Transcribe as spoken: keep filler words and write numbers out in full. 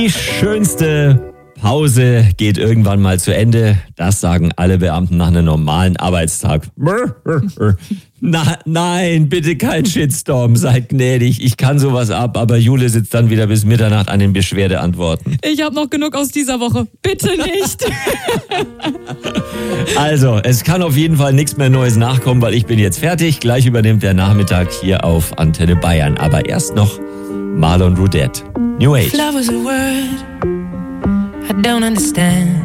Die schönste Pause geht irgendwann mal zu Ende. Das sagen alle Beamten nach einem normalen Arbeitstag. Na, nein, bitte kein Shitstorm, seid gnädig. Ich kann sowas ab, aber Jule sitzt dann wieder bis Mitternacht an den Beschwerdeantworten. Ich habe noch genug aus dieser Woche. Bitte nicht. Also, es kann auf jeden Fall nichts mehr Neues nachkommen, weil ich bin jetzt fertig. Gleich übernimmt der Nachmittag hier auf Antenne Bayern. Aber erst noch Marlon Roudette. New Age. Love is a word I don't understand.